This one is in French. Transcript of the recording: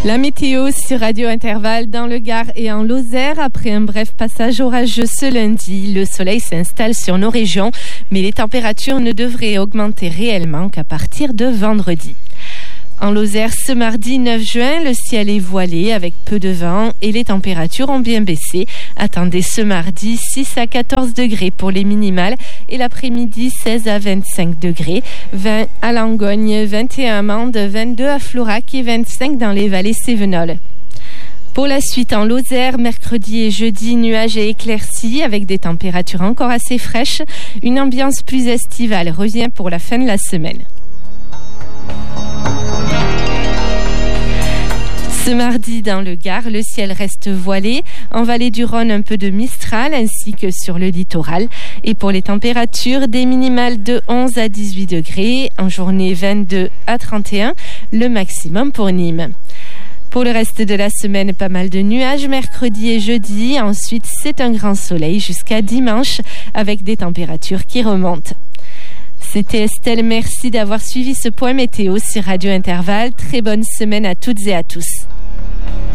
La météo sur Radio Intervalle dans le Gard et en Lozère. Après un bref passage orageux ce lundi, le soleil s'installe sur nos régions, mais les températures ne devraient augmenter réellement qu'à partir de vendredi. En Lozère, ce mardi 9 juin, le ciel est voilé avec peu de vent et les températures ont bien baissé. Attendez ce mardi 6 à 14 degrés pour les minimales et l'après-midi 16 à 25 degrés, 20 à Langogne, 21 à Mende, 22 à Florac et 25 dans les vallées cévenoles. Pour la suite, en Lozère, mercredi et jeudi, nuages et éclaircies avec des températures encore assez fraîches. Une ambiance plus estivale revient pour la fin de la semaine. Ce mardi, dans le Gard, le ciel reste voilé. En vallée du Rhône, un peu de mistral, ainsi que sur le littoral. Et pour les températures, des minimales de 11 à 18 degrés. En journée, 22 à 31, le maximum pour Nîmes. Pour le reste de la semaine, pas mal de nuages mercredi et jeudi. Ensuite, c'est un grand soleil jusqu'à dimanche, avec des températures qui remontent. C'était Estelle, merci d'avoir suivi ce point météo sur Radio Intervalle. Très bonne semaine à toutes et à tous.